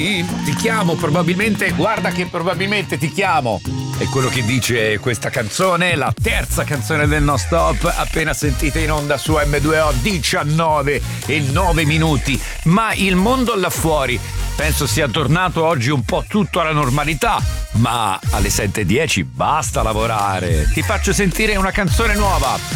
Ti chiamo, probabilmente, guarda che probabilmente ti chiamo. È quello che dice questa canzone, la terza canzone del No Stop, appena sentita in onda su M2O, 19 e 9 minuti. Ma il mondo là fuori penso sia tornato oggi un po' tutto alla normalità, ma alle 7:10 basta lavorare. Ti faccio sentire una canzone nuova.